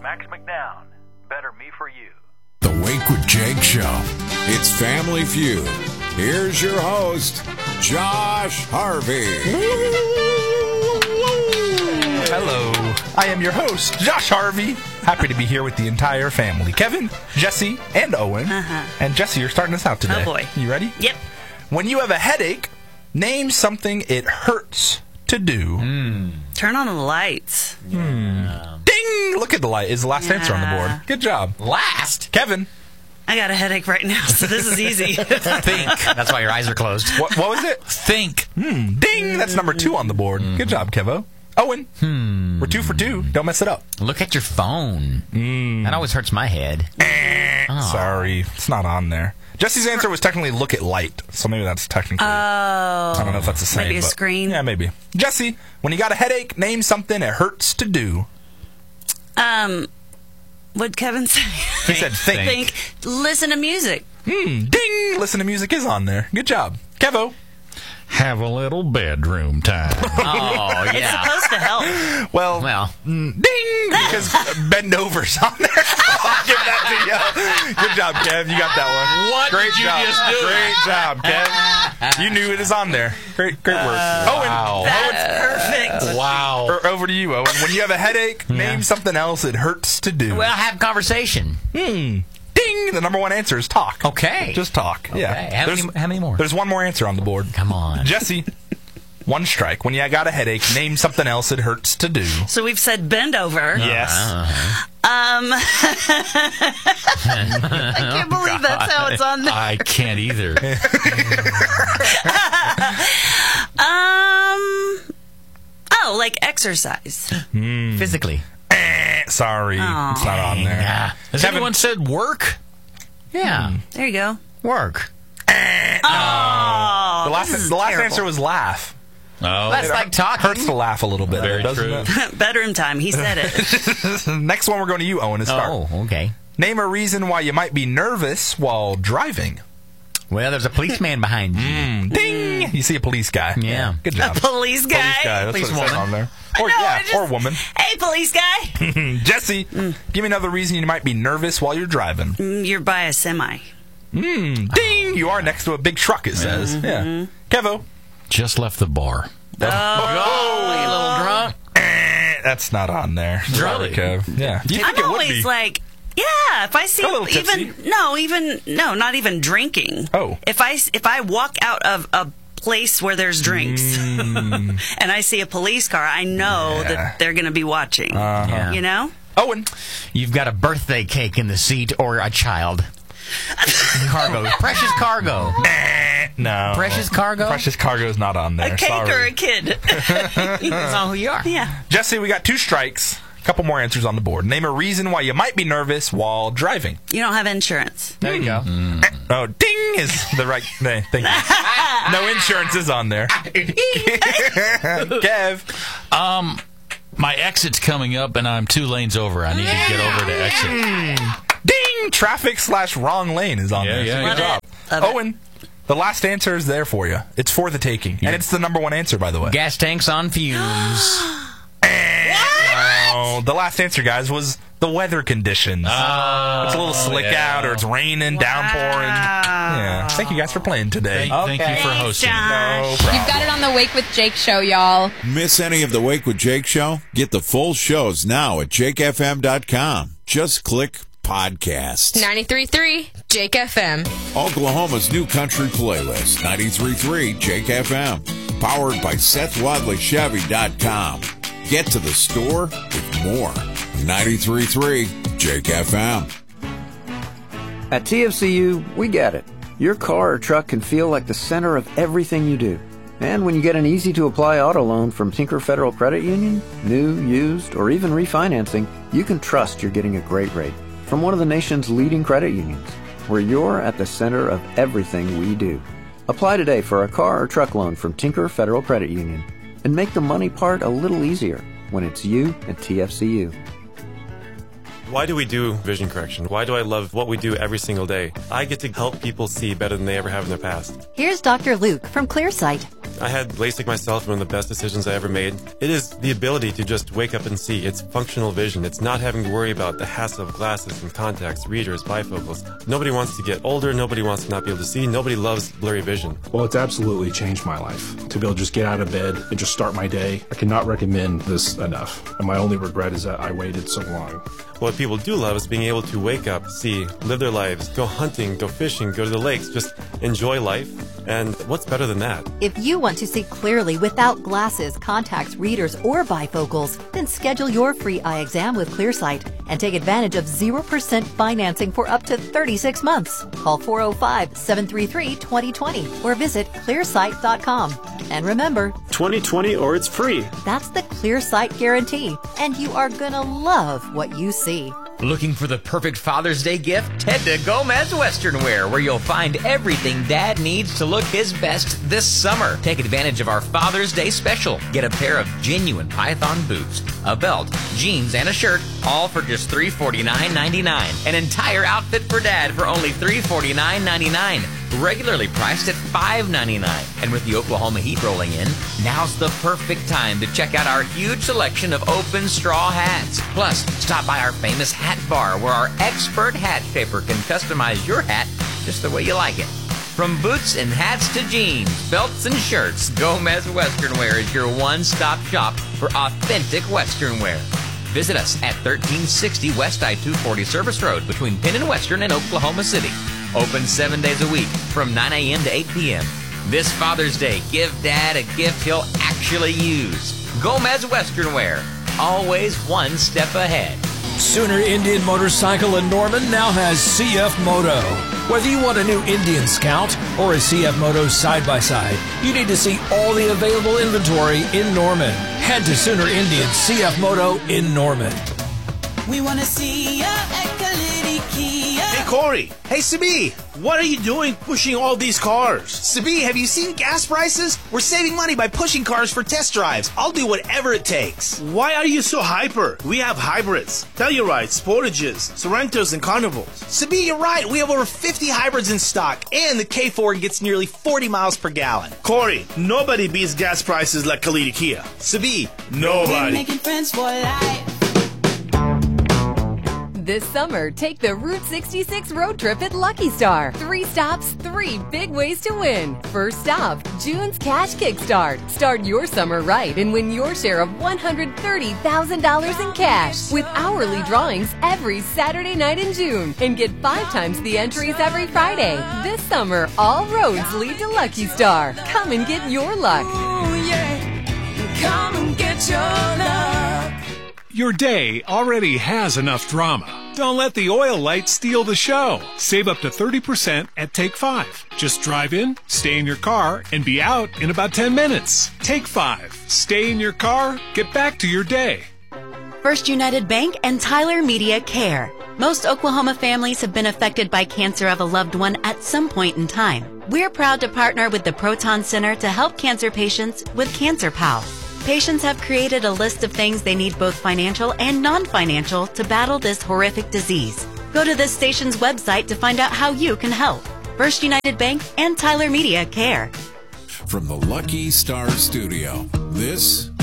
Max McDowell. Better Me For You. The Wake with Jake Show. It's Family Feud. Here's your host, Josh Harvey. Hello. I am your host, Josh Harvey. Happy to be here with the entire family. Kevin, Jesse, and Owen. And Jesse, you're starting us out today. Oh, boy. You ready? Yep. When you have a headache, name something it hurts to do. Turn on the lights. Ding! Look at the light. Is the last answer on the board. Good job. Last. Kevin. I got a headache right now, so this is easy. Think. That's why your eyes are closed. What was it? Think. Ding! That's number 2 on the board. Good job, Kevo. Owen. We're 2 for 2. Don't mess it up. Look at your phone. That always hurts my head. Sorry. It's not on there. Jesse's answer was technically look at light, so maybe that's technically... I don't know if that's the same. Maybe a but, screen? Yeah, maybe. Jesse, when you got a headache, name something it hurts to do. What'd Kevin say? He said think. Listen to music. Ding! Listen to music is on there. Good job. Kevo. Have a little bedroom time. Oh, It's yeah. supposed to help. Well, ding! Because bend over's on there. I'll give that to you. Good job, Kev. You got that one. What Great did you job. just do? Great job, Kev. You knew it is on there. Great work. Owen. That's perfect. Wow. Over to you, Owen. When you have a headache, name something else it hurts to do. Well, have conversation. Ding! The number 1 answer is talk. Okay. Just talk. Okay. Yeah. How many more? There's one more answer on the board. Come on. Jesse, 1 strike. When you got a headache, name something else it hurts to do. So we've said bend over. Yes. I can't believe that's how it's on there. I can't either. Oh, like exercise. Physically. Sorry. It's not on there. Has Kevin. anyone said work? Yeah. There you go. Work. Oh, The last terrible. answer was laugh. Oh, That's like talking. Hurts to laugh a little bit. Very doesn't true. it? Bedroom time. He said it. Next one we're going to you, Owen, to start. Oh, okay. Name a reason why you might be nervous while driving. Well, there's a policeman behind you. Ding! You see a police guy. Yeah. Good job. Police guy. Police guy. That's Police what it says woman. on there. Or, No, yeah, I just- or woman. Hey, police guy. Jesse, give me another reason you might be nervous while you're driving. You're by a semi. Ding! You are next to a big truck, it says. Yeah. Kevo. just left the bar. Oh, you little drunk. That's not on there. Sorry, Really? Kev. Yeah. Do you think I'm it would always be? like, yeah, if I see A little tipsy. not even drinking. Oh. If I walk out of a place where there's drinks and I see a police car, I know that they're going to be watching. Yeah. You know? Owen. You've got a birthday cake in the seat or a child. Cargo. Precious cargo. No. Precious cargo? Precious cargo's not on there. A cake Sorry. or a kid. That's not who you are. Yeah. Jesse, we got 2 strikes. A couple more answers on the board. Name a reason why you might be nervous while driving. You don't have insurance. There you go. Oh, ding is the right name. Thank you. No insurance is on there. Kev. My exit's coming up, and I'm 2 lanes over. I need to get over to exit. Ding! Traffic/wrong lane is on Yeah, there. yeah, Good yeah. job. Love it. Owen, the last answer is there for you. It's for the taking. And it's the number 1 answer, by the way. Gas tanks on fumes. No, the last answer, guys, was the weather conditions. It's a little slick out, or it's raining, downpouring. Yeah. Thank you guys for playing today. Thank you for hosting. No problem. You've got it on the Wake with Jake show, y'all. Miss any of the Wake with Jake show? Get the full shows now at jakefm.com. Just click podcasts. 93.3 Jake FM. Oklahoma's new country playlist, 93.3 Jake FM. Powered by SethWadleyChevy.com. Get to the store with more. 93.3 Jake FM. At TFCU, we get it. Your car or truck can feel like the center of everything you do. And when you get an easy-to-apply auto loan from Tinker Federal Credit Union, new, used, or even refinancing, you can trust you're getting a great rate from one of the nation's leading credit unions, where you're at the center of everything we do. Apply today for a car or truck loan from Tinker Federal Credit Union and make the money part a little easier when it's you at TFCU. Why do we do vision correction? Why do I love what we do every single day? I get to help people see better than they ever have in their past. Here's Dr. Luke from ClearSight. I had LASIK myself, one of the best decisions I ever made. It is the ability to just wake up and see. It's functional vision. It's not having to worry about the hassle of glasses and contacts, readers, bifocals. Nobody wants to get older. Nobody wants to not be able to see. Nobody loves blurry vision. Well, it's absolutely changed my life. To be able to just get out of bed and just start my day, I cannot recommend this enough. And my only regret is that I waited so long. What people do love is being able to wake up, see, live their lives, go hunting, go fishing, go to the lakes, just enjoy life. And what's better than that? If you want to see clearly without glasses, contacts, readers, or bifocals, then schedule your free eye exam with ClearSight and take advantage of 0% financing for up to 36 months. Call 405-733-2020 or visit clearsight.com. And remember, 2020 or it's free. That's the ClearSight guarantee, and you are gonna love what you see. Looking for the perfect Father's Day gift? Head to Gomez Western Wear, where you'll find everything Dad needs to look his best this summer. Take advantage of our Father's Day special. Get a pair of genuine Python boots, a belt, jeans, and a shirt, all for just $349.99. An entire outfit for Dad for only $349.99. Regularly priced at $5.99. And with the Oklahoma heat rolling in, now's the perfect time to check out our huge selection of open straw hats. Plus, stop by our famous hat bar where our expert hat shaper can customize your hat just the way you like it. From boots and hats to jeans, belts and shirts, Gomez Western Wear is your one-stop shop for authentic Western wear. Visit us at 1360 West I-240 Service Road between Penn and Western in Oklahoma City. Open 7 days a week from 9 a.m. to 8 p.m. This Father's Day, give Dad a gift he'll actually use. Gomez Western Wear, always one step ahead. Sooner Indian Motorcycle in Norman now has CF Moto. Whether you want a new Indian Scout or a CF Moto side-by-side, you need to see all the available inventory in Norman. Head to Sooner Indian CF Moto in Norman. We want to see ya at Kalidi Kia. Hey, Corey. Hey, Sabi. What are you doing pushing all these cars? Sabi, have you seen gas prices? We're saving money by pushing cars for test drives. I'll do whatever it takes. Why are you so hyper? We have hybrids, Tellurides, Sportages, Sorrentos, and Carnivals. Sabi, you're right. We have over 50 hybrids in stock, and the K4 gets nearly 40 miles per gallon. Corey, nobody beats gas prices like Kalidi Kia. Sabi, nobody. We're making friends for life. This summer, take the Route 66 road trip at Lucky Star. 3 stops, 3 big ways to win. First stop, June's Cash Kickstart. Start your summer right and win your share of $130,000 in cash with hourly drawings every Saturday night in June. And get 5 times the entries every Friday. This summer, all roads lead to Lucky Star. Come and get your luck. Ooh, yeah. Come and get your luck. Your day already has enough drama. Don't let the oil light steal the show. Save up to 30% at Take 5. Just drive in, stay in your car, and be out in about 10 minutes. Take 5. Stay in your car, get back to your day. First United Bank and Tyler Media Care. Most Oklahoma families have been affected by cancer of a loved one at some point in time. We're proud to partner with the Proton Center to help cancer patients with Cancer Pal. Patients have created a list of things they need, both financial and non-financial, to battle this horrific disease. Go to this station's website to find out how you can help. First United Bank and Tyler Media Care. From the Lucky Star Studio, this